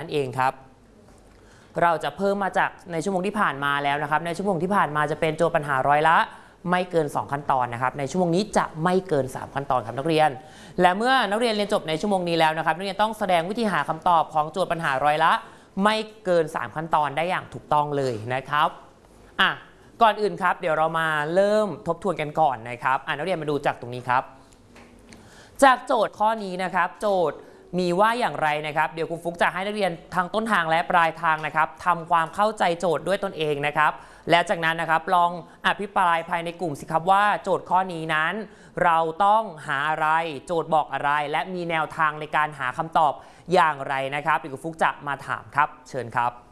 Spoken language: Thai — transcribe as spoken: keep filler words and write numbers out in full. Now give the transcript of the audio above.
นเองครับเราจะเพิ่มมาจากในชั่วโมงที่ผ่านมาแล้วนะครับในชั่วโมงที่ผ่านมาจะเป็นโจทย์ปัญหาร้อยละไม่เกินสองขั้นตอนนะครับในชั่วโมงนี้จะไม่เกินสามขั้นตอนครับนักเรียนและเมื่อนักเรียนเรียนจบในชั่วโมงนี้แล้วนะครับนักเรียนต้องแสดงวิธีหาคำตอบของโจทย์ปัญหาร้อยละไม่เกินสามขั้นตอนได้อย่างถูกต้องเลยนะครับอ่ะก่อนอื่นครับเดี๋ยวเรามาเริ่มทบทวนกันก่อนนะครับอ่ะนักเรียนมาดูจากตรงนี้ครับจากโจทย์ข้อนี้นะครับโจทย์มีว่าอย่างไรนะครับเดี๋ยวครูฟุกจะให้นักเรียนทางต้นทางและปลายทางนะครับทำความเข้าใจโจทย์ด้วยตนเองนะครับและจากนั้นนะครับลองอภิปรายภายในกลุ่มสิครับว่าโจทย์ข้อนี้นั้นเราต้องหาอะไรโจทย์บอกอะไรและมีแนวทางในการหาคำตอบอย่างไรนะครับเดี๋ยวครูฟุกจะมาถามครับเชิญครับ